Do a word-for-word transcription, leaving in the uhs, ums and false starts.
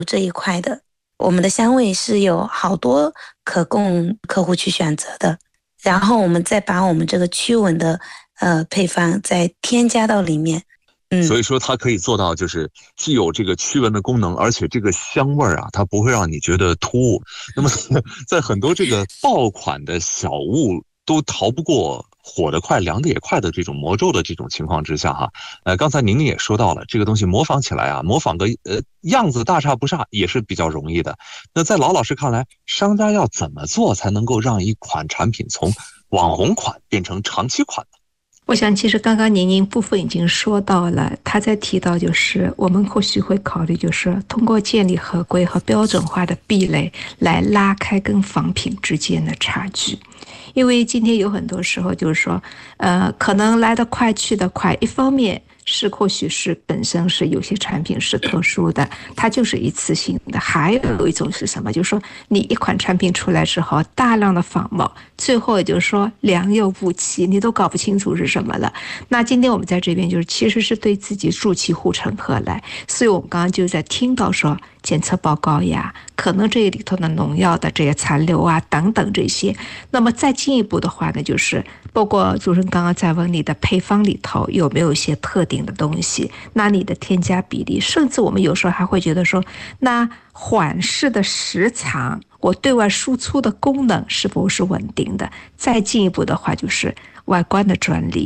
这一块的。我们的香味是有好多可供客户去选择的，然后我们再把我们这个驱蚊的呃配方再添加到里面。嗯， 所以说它可以做到，就是既有这个驱蚊的功能，而且这个香味儿啊，它不会让你觉得突兀。那么，在很多这个爆款的小物都逃不过火得快、凉得也快的这种魔咒的这种情况之下，哈，呃，刚才宁宁也说到了，这个东西模仿起来啊，模仿个呃样子大差不差也是比较容易的。那在老老师看来，商家要怎么做才能够让一款产品从网红款变成长期款呢？ 我想，其实刚刚宁宁部分已经说到了，他在提到就是我们或许会考虑，就是通过建立合规和标准化的壁垒来拉开跟仿品之间的差距。因为今天有很多时候就是说，呃，可能来得快去得快，一方面是或许是本身是有些产品是特殊的，它就是一次性的；还有一种是什么？就是说你一款产品出来之后，大量的仿冒，最后也就是说良莠不齐，你都搞不清楚是什么了。那今天我们在这边就是其实是对自己筑起护城河来，所以我们刚刚就在听到说检测报告呀，可能这里头的农药的这些残留啊等等这些。那么再进一步的话呢，就是包括主持人刚刚在问你的配方里头有没有一些特定的东西，那你的添加比例，甚至我们有时候还会觉得说，那缓释的时长，我对外输出的功能是否是稳定的？再进一步的话，就是外观的专利。